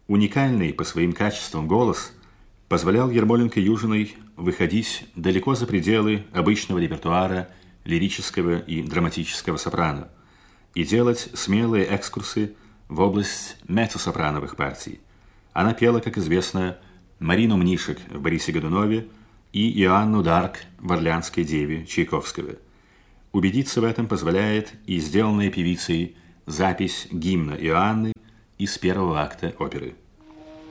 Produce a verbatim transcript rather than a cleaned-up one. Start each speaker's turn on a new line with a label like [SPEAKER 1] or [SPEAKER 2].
[SPEAKER 1] Уникальный по своим качествам голос позволял Ермоленко-Южиной выходить далеко за пределы обычного репертуара лирического и драматического сопрано и делать смелые экскурсы в область меццо-сопрановых партий. Она пела, как известно, Марину Мнишек в «Борисе Годунове» и Иоанну Д'Арк в «Орлеанской деве» Чайковского. Убедиться в этом позволяет и сделанная певицей запись гимна Иоанны из первого акта оперы.